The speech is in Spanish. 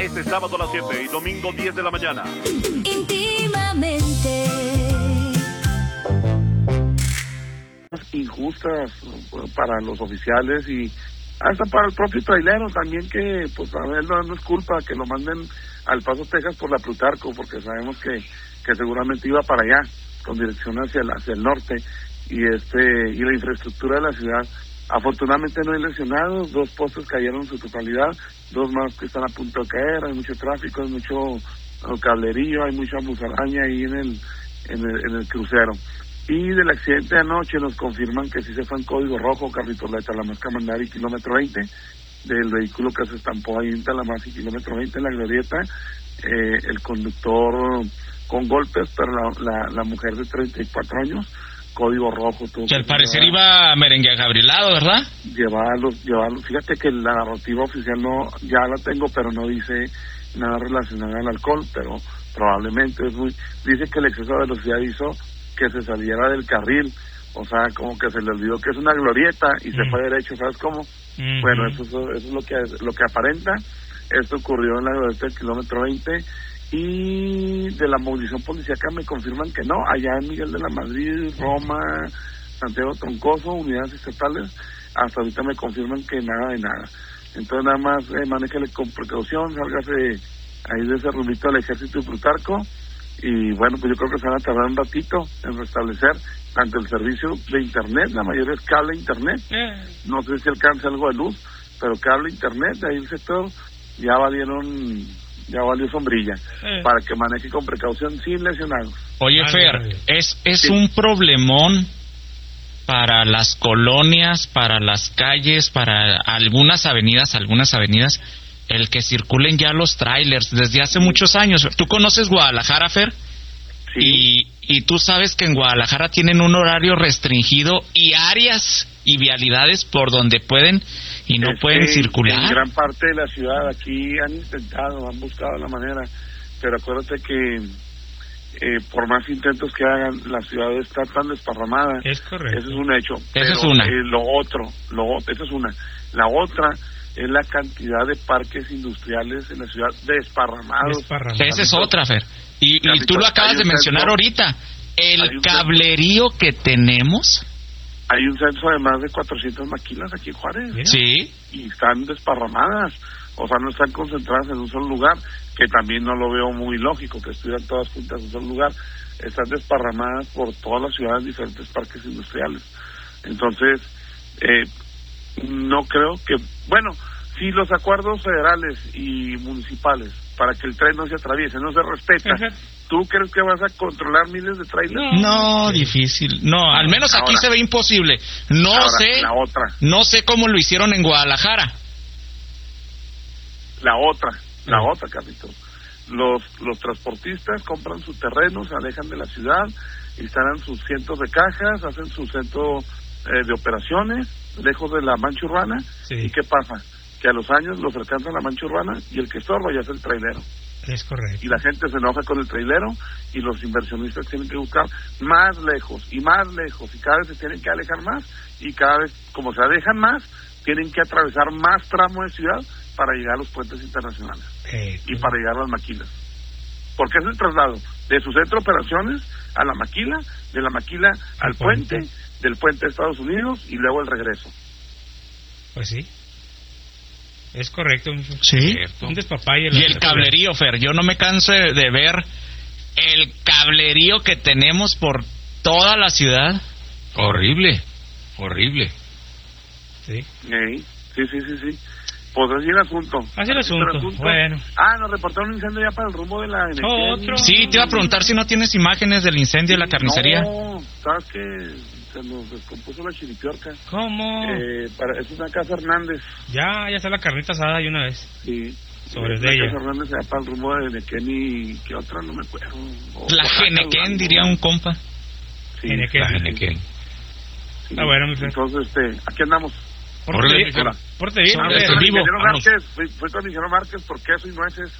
Este sábado a las 7 y domingo 10 de la mañana. Íntimamente. Injustas para los oficiales y hasta para el propio trailero también, que pues a ver, no es culpa que lo manden al Paso, Texas por la Plutarco, porque sabemos que seguramente iba para allá con dirección hacia el norte, y la infraestructura de la ciudad. Afortunadamente no hay lesionados, 2 postes cayeron en su totalidad, 2 más que están a punto de caer, hay mucho tráfico, hay mucho cablerío, hay mucha musaraña ahí en el crucero. Y del accidente de anoche nos confirman que sí se fue en código rojo, carritos de Talamasca Mandari, kilómetro 20, del vehículo que se estampó ahí en Talamasca, kilómetro 20, en la glorieta, el conductor con golpes, pero la mujer de 34 años, código rojo. Que al parecer iba merengue gabrilado, ¿verdad? Llevarlos. Fíjate que la narrativa oficial ya la tengo, pero no dice nada relacionado al alcohol, pero probablemente dice que el exceso de velocidad hizo que se saliera del carril, o sea, como que se le olvidó que es una glorieta y se fue derecho, ¿sabes cómo? Bueno, eso es lo que aparenta. Esto ocurrió en la glorieta del kilómetro 20. Y de la movilización policíaca me confirman que no, allá en Miguel de la Madrid, Roma, Santiago Troncoso, unidades estatales, hasta ahorita me confirman que nada de nada. Entonces nada más manéjale con precaución, sálgase ahí de ese rumbito del ejército de Plutarco, y bueno, pues yo creo que se van a tardar un ratito en restablecer tanto el servicio de internet, la mayoría es cable internet, no sé si alcance algo de luz, pero cable internet, de ahí el sector ya valió sombrilla, para que maneje con precaución sin lesionados. Oye, Fer, es un problemón para las colonias, para las calles, para algunas avenidas, el que circulen ya los trailers desde hace muchos años. ¿Tú conoces Guadalajara, Fer? Sí. Y tú sabes que en Guadalajara tienen un horario restringido y áreas y vialidades por donde pueden y no pueden circular. En gran parte de la ciudad aquí han buscado la manera, pero acuérdate que por más intentos que hagan, la ciudad está tan desparramada. Es correcto. Eso es un hecho. Esa es una. Esa es una. La otra es la cantidad de parques industriales en la ciudad desparramados. Esa es otra, Fer. Y tú lo acabas de mencionar ahorita. El cablerío que tenemos. Hay un censo de más de 400 maquilas aquí en Juárez. Sí. Y están desparramadas. O sea, no están concentradas en un solo lugar, que también no lo veo muy lógico, que estuvieran todas juntas en un solo lugar. Están desparramadas por toda la ciudad en diferentes parques industriales. Entonces, no creo que... Bueno, si los acuerdos federales y municipales para que el tren no se atraviese, no se respeta, ¿tú crees que vas a controlar miles de trailers? No, difícil. No, al menos aquí se ve imposible. No sé cómo lo hicieron en Guadalajara. La otra, Carlitos. Los transportistas compran su terreno, se alejan de la ciudad, instalan sus cientos de cajas, hacen su centro de operaciones, lejos de la mancha urbana. Sí. ¿Y qué pasa? Que a los años los alcanza la mancha urbana y el que estorba ya es el trailero. Es correcto. Y la gente se enoja con el trailero y los inversionistas tienen que buscar más lejos, y cada vez se tienen que alejar más, y cada vez, como se alejan más, tienen que atravesar más tramos de ciudad para llegar a los puentes internacionales y para llegar a las maquilas. Porque es el traslado de su centro de operaciones a la maquila, de la maquila al puente, del puente a Estados Unidos y luego el regreso. Pues sí. Es correcto. Sí. Un despapalle. Y el cablerío, Fer, yo no me canso de ver el cablerío que tenemos por toda la ciudad. Horrible. Sí. Sí. Pues así el asunto. Así el asunto. Bueno. Nos reportaron un incendio ya para el rumbo de la NQ. ¿Otro? Sí, te iba a preguntar si no tienes imágenes del incendio de la carnicería. No, sabes que se nos descompuso la chiripiorca. ¿Cómo? Es una casa Hernández. Ya está la carnita asada de una vez. Sí. Sobre de ella. Casa Hernández se va para el rumbo de Nequén y... ¿qué otra? No me acuerdo. La Genequén, diría un compa. Sí, la Genequén. Sí. Bueno, mi friend. Entonces, aquí andamos. Porte bien, Fui con el ingeniero Márquez por queso y nueces.